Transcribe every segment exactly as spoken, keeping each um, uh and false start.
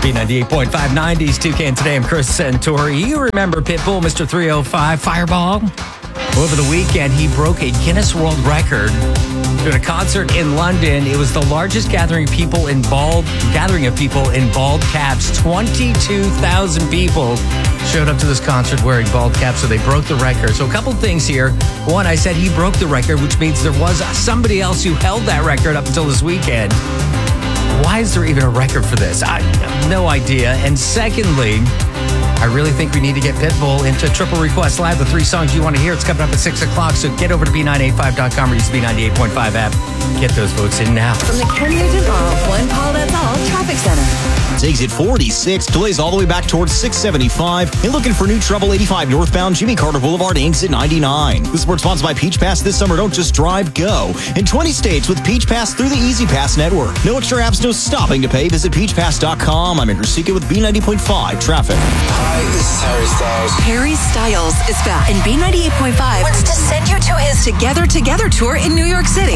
B ninety-eight point five nineties two K, and today I'm Chris Santori. You remember Pitbull, Mister three oh five, Fireball? Over the weekend, he broke a Guinness World Record doing a concert in London. It was the largest gathering of people in bald gathering of people in bald caps. twenty-two thousand people showed up to this concert wearing bald caps, so they broke the record. So a couple things here. One, I said he broke the record, which means there was somebody else who held that record up until this weekend. Why is there even a record for this? I have no idea. And secondly, I really think we need to get Pitbull into Triple Request Live, the three songs you want to hear. It's coming up at six o'clock, so get over to B nine eight five dot com or use the B ninety-eight point five app. Get those votes in now. From the Kensington of One Call That's All Traffic Center. Exit forty-six, delays all the way back towards six seventy-five. And looking for new trouble, eighty-five northbound Jimmy Carter Boulevard, exit ninety-nine. This is sponsored by Peach Pass this summer. Don't just drive, go. In twenty states with Peach Pass through the Easy Pass network. No extra apps, no stopping to pay. Visit peach pass dot com. I'm Andrew Sika with B ninety point five Traffic. Hi, this is Harry Styles. Harry Styles is back, and B ninety-eight point five wants to send you to his Together Together tour in New York City.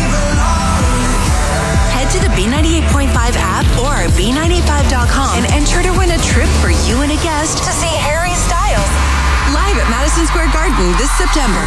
Head to the B ninety-eight point five app or B nine eighty-five dot com and enter to win a trip for you and a guest to see Harry Styles live at Madison Square Garden this September.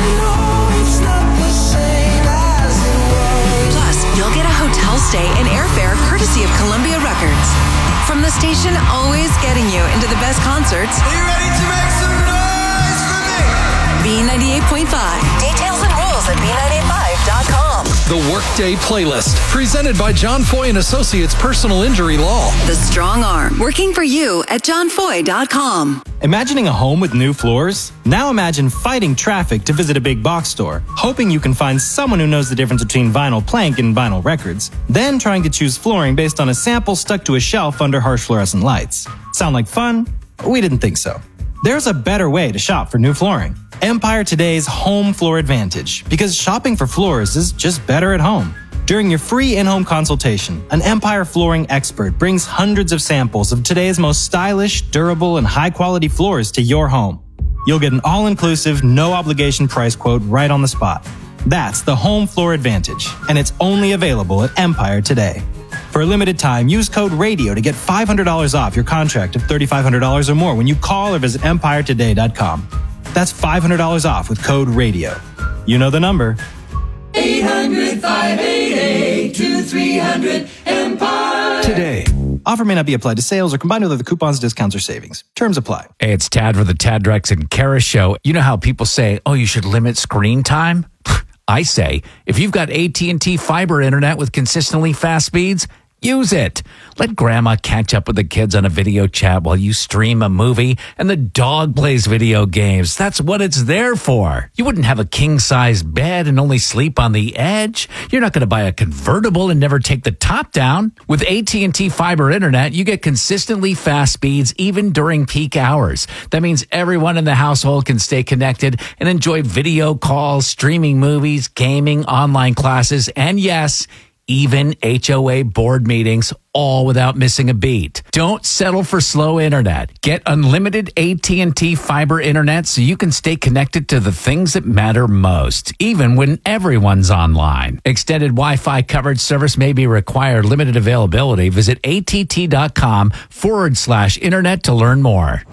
Plus, you'll get a hotel stay and airfare courtesy of Columbia Records. From the station always getting you into the best concerts. Are you ready to make some noise for me? B ninety-eight point five. Details and rules at B nine eighty-five dot com. The Workday Playlist, presented by John Foy and Associates Personal Injury Law. The Strong Arm, working for you at john foy dot com. Imagining a home with new floors? Now imagine fighting traffic to visit a big box store, hoping you can find someone who knows the difference between vinyl plank and vinyl records, then trying to choose flooring based on a sample stuck to a shelf under harsh fluorescent lights. Sound like fun? We didn't think so. There's a better way to shop for new flooring. Empire Today's Home Floor Advantage, because shopping for floors is just better at home. During your free in-home consultation, an Empire flooring expert brings hundreds of samples of today's most stylish, durable, and high-quality floors to your home. You'll get an all-inclusive, no-obligation price quote right on the spot. That's the Home Floor Advantage, and it's only available at Empire Today. For a limited time, use code RADIO to get five hundred dollars off your contract of thirty-five hundred dollars or more when you call or visit empire today dot com. That's five hundred dollars off with code RADIO. You know the number. eight hundred, five eight eight, two three hundred, Empire. Today. Offer may not be applied to sales or combined with other coupons, discounts, or savings. Terms apply. Hey, it's Tad for the Tad Drex and Kara Show. You know how people say, oh, you should limit screen time? I say, if you've got A T and T fiber internet with consistently fast speeds, use it. Let grandma catch up with the kids on a video chat while you stream a movie and the dog plays video games. That's what it's there for. You wouldn't have a king-size bed and only sleep on the edge. You're not going to buy a convertible and never take the top down. With A T and T fiber internet, you get consistently fast speeds even during peak hours. That means everyone in the household can stay connected and enjoy video calls, streaming movies, gaming, online classes, and yes, even H O A board meetings, all without missing a beat. Don't settle for slow internet. Get unlimited A T and T fiber internet so you can stay connected to the things that matter most, even when everyone's online. Extended Wi-Fi coverage service may be required. Limited availability. Visit att.com forward slash internet to learn more.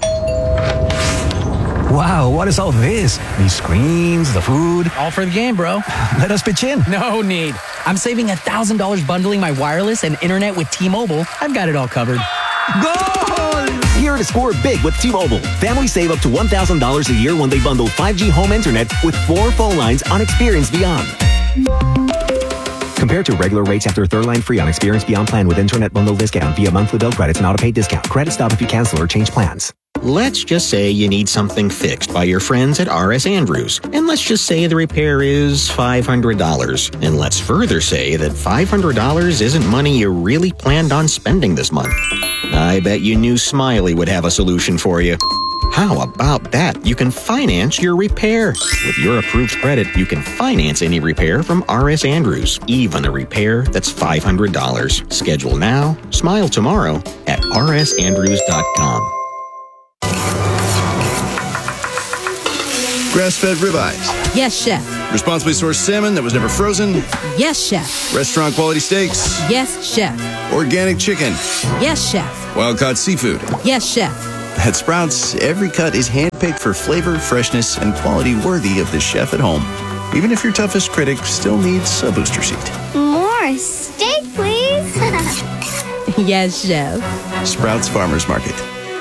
Wow, what is all this? These screens, the food. All for the game, bro. Let us pitch in. No need. I'm saving one thousand dollars bundling my wireless and internet with T-Mobile. I've got it all covered. Goal! Here to score big with T-Mobile. Families save up to one thousand dollars a year when they bundle five G home internet with four phone lines on Experience Beyond. Compared to regular rates after third line free on Experience Beyond plan with internet bundle discount via monthly bill credits and auto-pay discount. Credit stop if you cancel or change plans. Let's just say you need something fixed by your friends at R S Andrews. And let's just say the repair is five hundred dollars. And let's further say that five hundred dollars isn't money you really planned on spending this month. I bet you knew Smiley would have a solution for you. How about that? You can finance your repair. With your approved credit, you can finance any repair from R S Andrews, even a repair that's five hundred dollars. Schedule now, smile tomorrow at r s andrews dot com. Grass-fed ribeyes. Yes, chef. Responsibly sourced salmon that was never frozen. Yes, chef. Restaurant quality steaks. Yes, chef. Organic chicken. Yes, chef. Wild caught seafood. Yes, chef. At Sprouts, every cut is handpicked for flavor, freshness, and quality worthy of the chef at home. Even if your toughest critic still needs a booster seat. More steak, please. Yes, chef. Sprouts Farmers Market.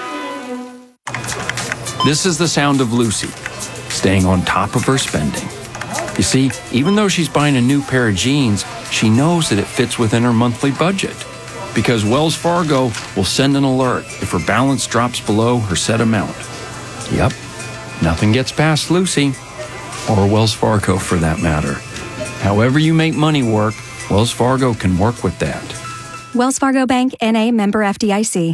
This is the sound of Lucy, staying on top of her spending. You see, even though she's buying a new pair of jeans, she knows that it fits within her monthly budget. Because Wells Fargo will send an alert if her balance drops below her set amount. Yep, nothing gets past Lucy, or Wells Fargo for that matter. However you make money work, Wells Fargo can work with that. Wells Fargo Bank, N A, member F D I C.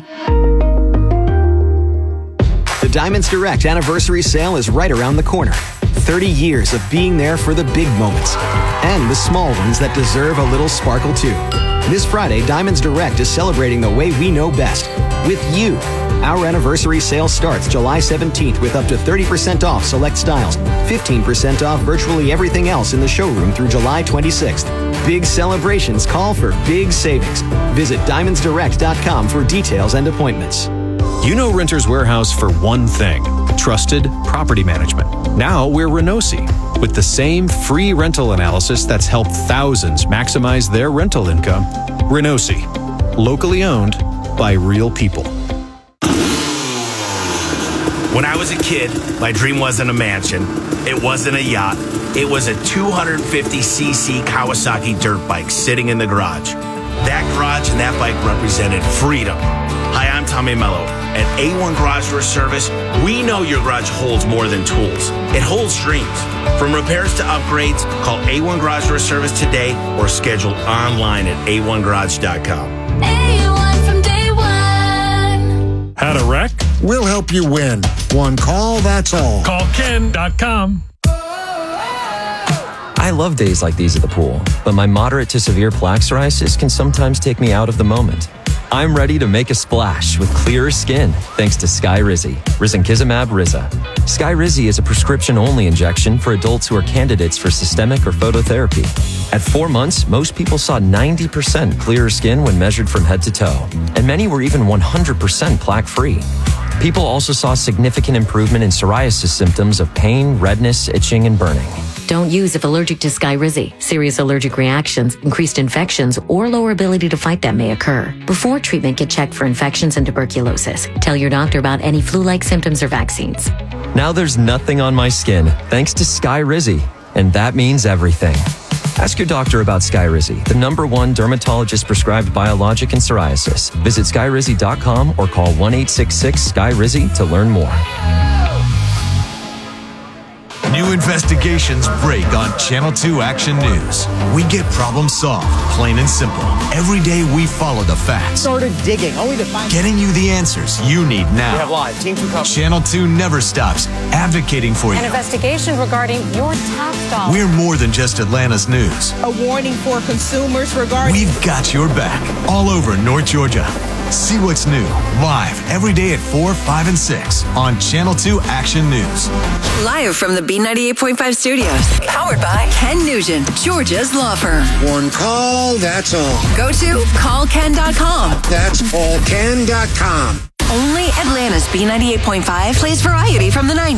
The Diamonds Direct anniversary sale is right around the corner. thirty years of being there for the big moments and the small ones that deserve a little sparkle too. This Friday, Diamonds Direct is celebrating the way we know best, with you. Our anniversary sale starts July seventeenth with up to thirty percent off select styles, fifteen percent off virtually everything else in the showroom through July twenty-sixth. Big celebrations call for big savings. Visit diamonds direct dot com for details and appointments. You know Renters Warehouse for one thing, trusted property management. Now we're Renosi, with the same free rental analysis that's helped thousands maximize their rental income. Renosi, locally owned by real people. When I was a kid, my dream wasn't a mansion. It wasn't a yacht. It was a two hundred fifty c c Kawasaki dirt bike sitting in the garage. That garage and that bike represented freedom. Hi, I'm Tommy Mello. At A one Garage Door Service, we know your garage holds more than tools. It holds dreams. From repairs to upgrades, call A one Garage Door Service today or schedule online at a one garage dot com. A one from day one. Had a wreck? We'll help you win. One call, that's all. Call Ken dot com. I love days like these at the pool, but my moderate to severe plaque psoriasis can sometimes take me out of the moment. I'm ready to make a splash with clearer skin thanks to Skyrizi, risankizumab Riza. Skyrizi is a prescription-only injection for adults who are candidates for systemic or phototherapy. At four months, most people saw ninety percent clearer skin when measured from head to toe, and many were even one hundred percent plaque-free. People also saw significant improvement in psoriasis symptoms of pain, redness, itching, and burning. Don't use if allergic to Skyrizi. Serious allergic reactions, increased infections, or lower ability to fight them may occur. Before treatment, get checked for infections and tuberculosis. Tell your doctor about any flu-like symptoms or vaccines. Now there's nothing on my skin thanks to Skyrizi, and that means everything. Ask your doctor about Skyrizi, the number one dermatologist-prescribed biologic in psoriasis. Visit skyrizi dot com or call one eight six six Sky Rizi to learn more. New investigations break on Channel two Action News. We get problems solved, plain and simple. Every day we follow the facts. Started digging, only to find... Getting you the answers you need now. We have live. Team two coverage. Channel two never stops advocating for you. An investigation regarding your tax dollars. We're more than just Atlanta's news. A warning for consumers regarding... We've got your back all over North Georgia. See what's new, live every day at four, five, and six on Channel two Action News. Live from the B ninety-eight point five studios. Powered by Ken Nugent, Georgia's law firm. One call, that's all. Go to call ken dot com. That's call ken dot com. Only Atlanta's B ninety-eight point five plays variety from the nineties.